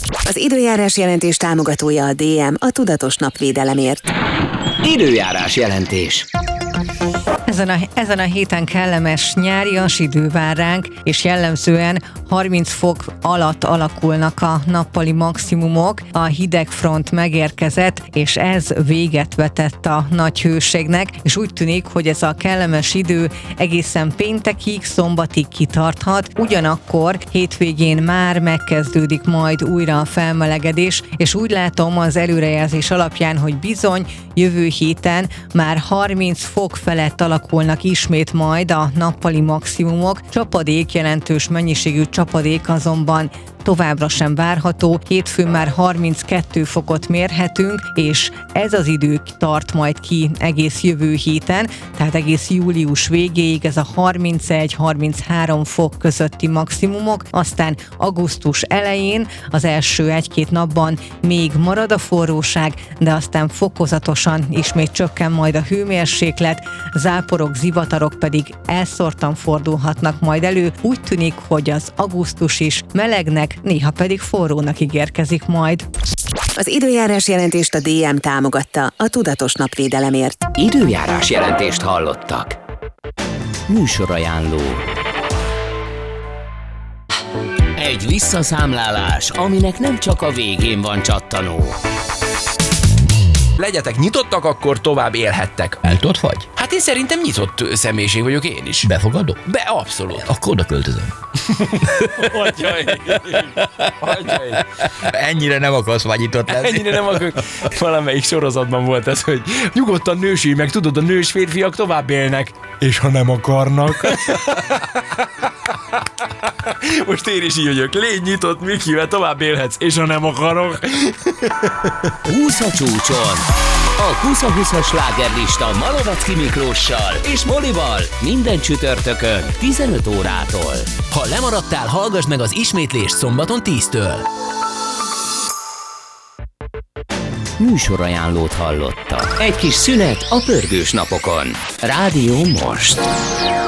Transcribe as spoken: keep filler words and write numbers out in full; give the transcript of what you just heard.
Az időjárás jelentés támogatója a dé em, a tudatos napvédelemért. Időjárás jelentés. Ezen a, ezen a héten kellemes nyárias idő vár ránk, és jellemzően harminc fok alatt alakulnak a nappali maximumok. A hidegfront megérkezett, és ez véget vetett a nagy hőségnek, és úgy tűnik, hogy ez a kellemes idő egészen péntekig, szombatig kitarthat. Ugyanakkor hétvégén már megkezdődik majd újra a felmelegedés, és úgy látom az előrejelzés alapján, hogy bizony jövő héten már harminc fok felett alakulnak ismét majd a nappali maximumok. Csapadék, jelentős mennyiségű csapadék azonban továbbra sem várható. Hétfőn már harminckettő fokot mérhetünk, és ez az idő tart majd ki egész jövő héten, tehát egész július végéig ez a harmincegy-harminchárom fok közötti maximumok, aztán augusztus elején az első egy-két napban még marad a forróság, de aztán fokozatosan ismét csökken majd a hőmérséklet, záporok, zivatarok pedig elszórtan fordulhatnak majd elő. Úgy tűnik, hogy az augusztus is melegnek, néha pedig forrónak ígérkezik majd. Az időjárás jelentést a dé em támogatta, a tudatos napvédelemért. Időjárás jelentést hallottak. Műsorajánló. Egy visszaszámlálás, aminek nem csak a végén van csattanó. Legyetek nyitottak, akkor tovább élhettek. Eltott vagy? Hát én szerintem nyitott személyiség vagyok én is. Befogadó? Be, abszolút. Akkor oda költözöm. Hagyjaj. Hagyjaj. Ennyire nem akarsz vagy nyitott lenni. Ennyire nem akarok. Valamelyik sorozatban volt ez, hogy nyugodtan nősülj meg, tudod, a nős férfiak tovább élnek. És ha nem akarnak. Most én is így vagyok. Légy nyitott, Mikivel tovább élhetsz, és ha nem akarok. húsz a csúcson. A húsz-húszas slágerlista Malovecki Miklóssal és Molival minden csütörtökön tizenöt órától. Ha lemaradtál, hallgass meg az ismétlést szombaton tíztől. Műsorajánlót hallottak. Egy kis szünet a pörgős napokon. Rádió Most.